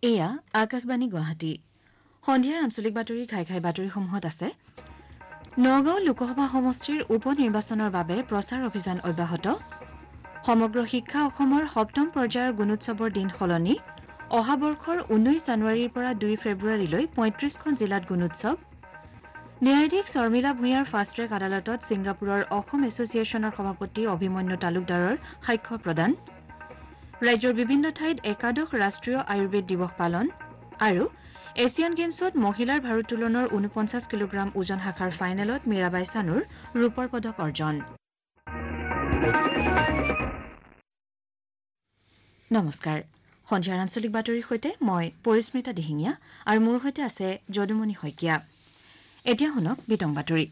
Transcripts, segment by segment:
এয়া আকাশবাণী গুৱাহাটী সন্ধিয়াৰ আঞ্চলিক বাতৰি ঘাই বাতৰিসমূহত আছে নগাঁও লোকসভা সমষ্টিৰ উপ নিৰ্বাচনৰ বাবে প্ৰচাৰ অভিযান অব্যাহত সমগ্ৰ শিক্ষা অসমৰ সপ্তম পৰ্যায়ৰ গুণোৎসৱৰ দিন সলনি অহা বৰ্ষৰ 19 জানুৱাৰীৰ পৰা 2 ফেব্ৰুৱাৰীলৈ 35খন জিলাত গুণোৎসৱ ন্যায়াধীশ শৰ্মিলা ভূঞাৰ ফাষ্ট ট্ৰেক আদালতত ছিংগাপুৰৰ অসম এছচিয়েশ্যনৰ সভাপতি অভিমন্যু তালুকদাৰৰ সাক্ষ্য প্ৰদান ৰাজ্যৰ বিভিন্ন ঠাইত একাদশ ৰাষ্ট্ৰীয় আয়ুৰ্বেদ দিৱস পালন আৰু এছিয়ান গেমছত মহিলাৰ ভাৰোত্তোলনৰ 49 কিলোগ্ৰাম ওজন শাখাৰ ফাইনেলত মীৰাবাই চানুৰ ৰূপৰ পদক অৰ্জন নমস্কাৰ সন্ধিয়াৰ আঞ্চলিক বাতৰিৰ সৈতে মই পৰিস্মিতা দিহিঙীয়া আৰু মোৰ সৈতে আছে যদুমণি শইকীয়া এতিয়া শুনক বিতং বাতৰি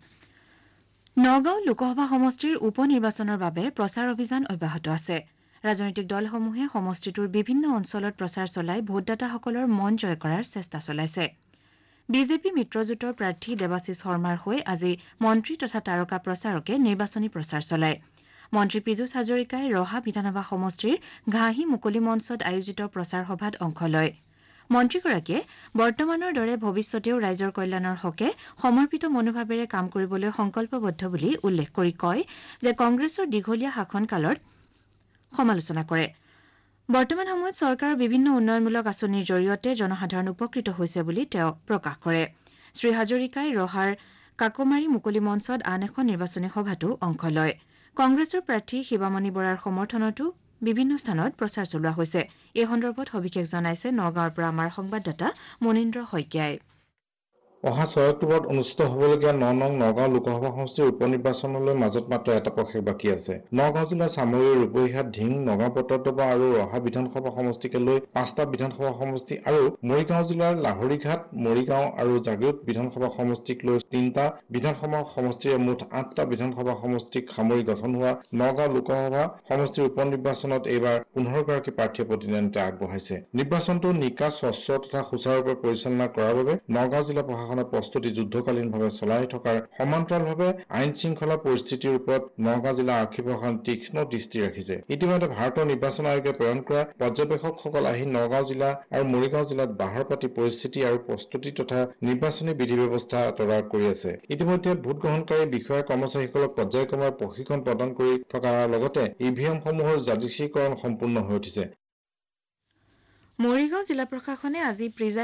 নগাঁও লোকসভা সমষ্টিৰ উপ নিৰ্বাচনৰ বাবে প্ৰচাৰ অভিযান অব্যাহত আছে ৰাজনৈতিক দলসমূহে সমষ্টিটোৰ বিভিন্ন অঞ্চলত প্ৰচাৰ চলাই ভোটদাতাসকলৰ মন জয় কৰাৰ চেষ্টা চলাইছে বিজেপি মিত্ৰজোঁটৰ প্ৰাৰ্থী দেৱাশিষ শৰ্মাৰ হৈ আজি মন্ত্ৰী তথা তাৰকা প্ৰচাৰকে নিৰ্বাচনী প্ৰচাৰ চলায় মন্ত্ৰী পীযুষ হাজৰিকাই ৰহা বিধানসভা সমষ্টিৰ ঘাঁহি মুকলি মঞ্চত আয়োজিত প্ৰচাৰ সভাত অংশ লয় মন্ত্ৰীগৰাকীয়ে বৰ্তমানৰ দৰে ভৱিষ্যতেও ৰাইজৰ কল্যাণৰ হকে সমৰ্পিত মনোভাৱেৰে কাম কৰিবলৈ সংকল্পবদ্ধ বুলি উল্লেখ কৰি কয় যে কংগ্ৰেছৰ দীঘলীয়া শাসনকালত সমালোচনা কৰে বৰ্তমান সময়ত চৰকাৰৰ বিভিন্ন উন্নয়নমূলক আঁচনিৰ জৰিয়তে জনসাধাৰণ উপকৃত হৈছে বুলি তেওঁ প্ৰকাশ কৰে শ্ৰী হাজৰিকাই ৰহাৰ কাকমাৰী মুকলি মঞ্চত আন এখন নিৰ্বাচনী সভাতো অংশ লয় কংগ্ৰেছৰ প্ৰাৰ্থী শিৱামণি বৰাৰ সমৰ্থনতো বিভিন্ন স্থানত প্ৰচাৰ চলোৱা হৈছে এই সন্দৰ্ভত সবিশেষ জনাইছে নগাঁৱৰ পৰা আমাৰ সংবাদদাতা মনীন্দ্ৰ শইকীয়াই অহা 6 অক্টোবৰত অনুষ্ঠিত হ'বলগীয়া 9 নং নগাঁও লোকসভা সমষ্টিৰ উপ নিৰ্বাচনলৈ মাজত মাত্ৰ এটা প্ৰশেষ বাকী আছে নগাঁও জিলাৰ চামগুৰি ৰূপহীহাট ঢিং নগাঁও পটৰদবা আৰু ৰহা বিধানসভা সমষ্টিকে লৈ 5টা বিধানসভা সমষ্টি আৰু মৰিগাঁও জিলাৰ লাহৰীঘাট মৰিগাঁও আৰু জাগিৰোড বিধানসভা সমষ্টিক লৈ 3টা বিধানসভা সমষ্টিৰে মুঠ 8টা বিধানসভা সমষ্টিক সামৰি গঠন হোৱা নগাঁও লোকসভা সমষ্টিৰ উপ নিৰ্বাচনত এইবাৰ 15 গৰাকী প্ৰাৰ্থীয়ে প্ৰতিদ্বন্দ্বিতা আগবঢ়াইছে নিৰ্বাচনটো নিকা স্বচ্ছ তথা সুচাৰুৰূপে পৰিচালনা কৰাৰ বাবে নগাঁও জিলা প্ৰস্তুতি যুদ্ধকালীনভাৱে চলাই থকাৰ সমান্তৰালভাৱে আইন শৃংখলা পৰিস্থিতিৰ ওপৰত নগাঁও জিলা আৰক্ষী প্ৰশাসন তীক্ষ্ণ দৃষ্টি ৰাখিছে ইতিমধ্যে ভাৰতৰ নিৰ্বাচন আয়োগে প্ৰেৰণ কৰা পৰ্যবেক্ষকসকল আহি নগাঁও জিলা আৰু মৰিগাঁও জিলাত বাহৰ পাতি পৰিস্থিতি আৰু প্ৰস্তুতি তথা নিৰ্বাচনী বিধি ব্যৱস্থা তদাৰক কৰি আছে ইতিমধ্যে ভোট গ্ৰহণকাৰী বিষয়া কৰ্মচাৰীসকলক পৰ্যায়ক্ৰমে প্ৰশিক্ষণ প্ৰদান কৰি থকাৰ লগতে ইভিএমসমূহৰ যাদৃচ্ছিকৰণ সম্পূৰ্ণ হৈ উঠিছে মৰিগাঁও জিলা প্ৰশাসনে আজি